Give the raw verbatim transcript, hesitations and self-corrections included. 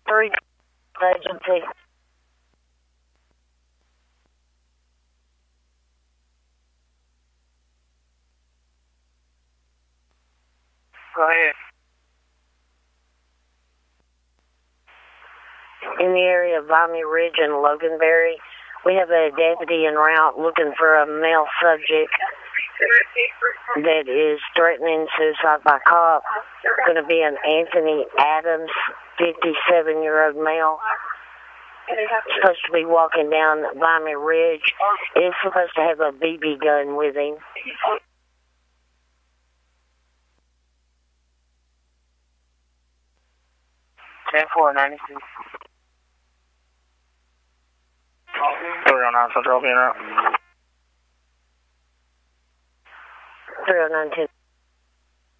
three agency. Go ahead. In the area of Vimy Ridge and Loganberry, we have a deputy en route looking for a male subject that is threatening suicide by cop. Going to be an Anthony Adams, fifty-seven-year-old male. Supposed to be walking down Vimy Ridge. Is supposed to have a B B gun with him. ten four ninety-six. three oh nine Central being out. three oh nine two.